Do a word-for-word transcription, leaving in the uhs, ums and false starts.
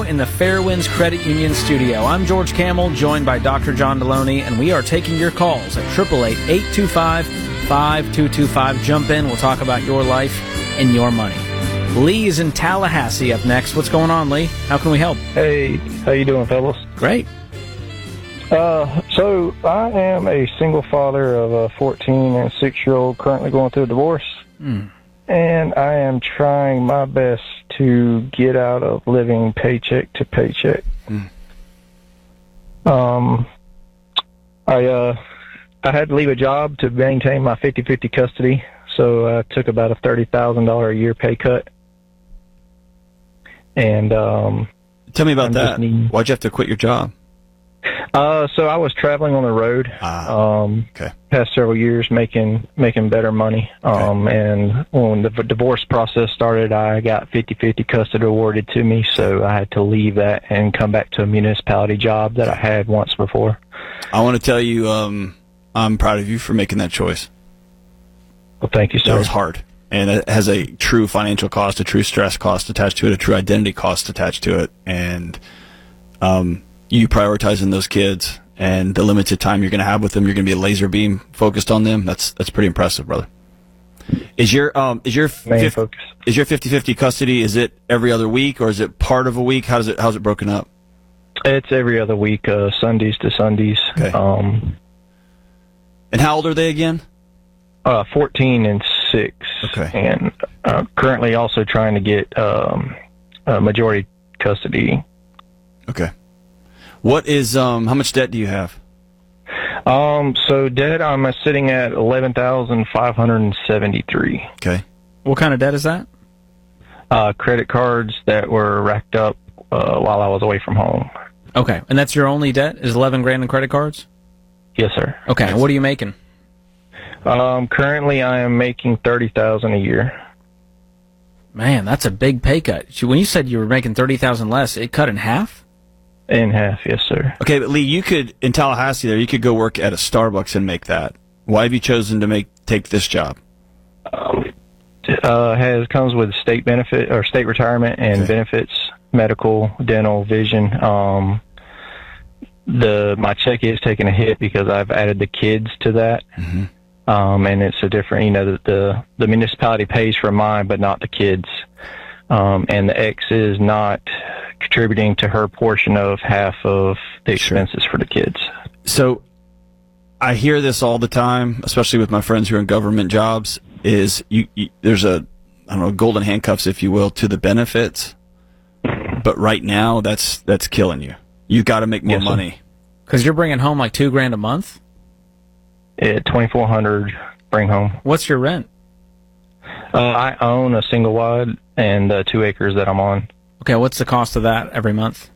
in the Fairwinds Credit Union studio. I'm George Camel, joined by Doctor John Deloney, and we are taking your calls at eight eight eight, eight two five, five two two five. Jump in. We'll talk about your life and your money. Lee is in Tallahassee up next. What's going on, Lee? How can we help? Hey, how you doing, fellas? Great. Uh, so I am a single father of a fourteen and six-year-old currently going through a divorce. Mm. And I am trying my best to get out of living paycheck to paycheck. Mm. Um, I uh, I had to leave a job to maintain my fifty-fifty custody, so I took about a thirty thousand dollars a year pay cut. And um, tell me about I'm that. needing... Why'd you have to quit your job? Uh, so I was traveling on the road, ah, um, okay. past several years, making making better money. Um, okay. And when the divorce process started, I got fifty-fifty custody awarded to me, so I had to leave that and come back to a municipality job that I had once before. I want to tell you, um, I'm proud of you for making that choice. Well, thank you, sir. That was hard, and it has a true financial cost, a true stress cost attached to it, a true identity cost attached to it, and um. you prioritizing those kids and the limited time you're going to have with them, you're going to be a laser beam focused on them. That's that's pretty impressive, brother. Is your um is your Main fif- focus. is your fifty-fifty custody? Is it every other week or is it part of a week? How's it how's it broken up? It's every other week, uh, Sundays to Sundays. Okay. Um, and how old are they again? Uh, fourteen and six. Okay. And uh, currently also trying to get um, uh, majority custody. Okay. What is um? How much debt do you have? Um. So debt, I'm sitting at eleven thousand five hundred and seventy-three. Okay. What kind of debt is that? Uh, credit cards that were racked up uh, while I was away from home. Okay, and that's your only debt? Is eleven grand in credit cards? Yes, sir. Okay, and what are you making? Um. Currently, I am making thirty thousand a year. Man, that's a big pay cut. When you said you were making thirty thousand less, it cut in half? In half, yes, sir. Okay, but Lee, you could in Tallahassee there, you could go work at a Starbucks and make that. Why have you chosen to make take this job? Um, uh, has comes with state benefit or state retirement and okay. benefits, medical, dental, vision. Um, the my check is taking a hit because I've added the kids to that, mm-hmm. um, and it's a different. You know, the, the the municipality pays for mine, but not the kids, um, and the ex is not contributing to her portion of half of the expenses sure. for the kids. So I hear this all the time, especially with my friends who are in government jobs, is you, you there's a, I don't know, golden handcuffs, if you will, to the benefits. But right now, that's that's killing you. You've got to make more yes, money. Because you're bringing home like two grand a month? Yeah, twenty-four hundred bring home. What's your rent? Uh, I own a single wide and uh, two acres that I'm on. Okay, what's the cost of that every month?